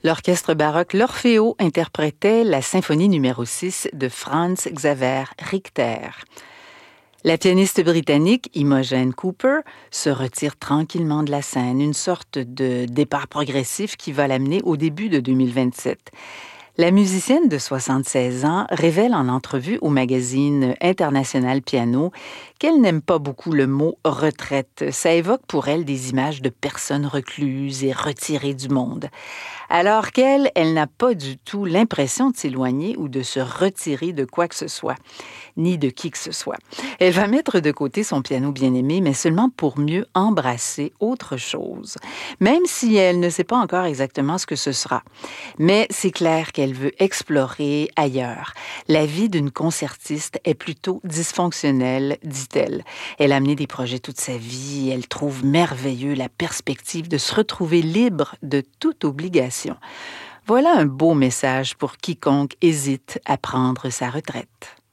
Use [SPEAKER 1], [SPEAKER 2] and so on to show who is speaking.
[SPEAKER 1] L'orchestre baroque L'Orfeo interprétait la symphonie numéro 6 de Franz Xaver Richter. La pianiste britannique Imogen Cooper se retire tranquillement de la scène, une sorte de départ progressif qui va l'amener au début de 2027. La musicienne de 76 ans révèle en entrevue au magazine International Piano qu'elle n'aime pas beaucoup le mot « retraite ». Ça évoque pour elle des images de personnes recluses et retirées du monde. Alors qu'elle n'a pas du tout l'impression de s'éloigner ou de se retirer de quoi que ce soit, ni de qui que ce soit. Elle va mettre de côté son piano bien-aimé, mais seulement pour mieux embrasser autre chose, même si elle ne sait pas encore exactement ce que ce sera. Mais c'est clair qu'elle veut explorer ailleurs. La vie d'une concertiste est plutôt dysfonctionnelle, dit-elle. Elle a mené des projets toute sa vie et elle trouve merveilleux la perspective de se retrouver libre de toute obligation. Voilà un beau message pour quiconque hésite à prendre sa retraite.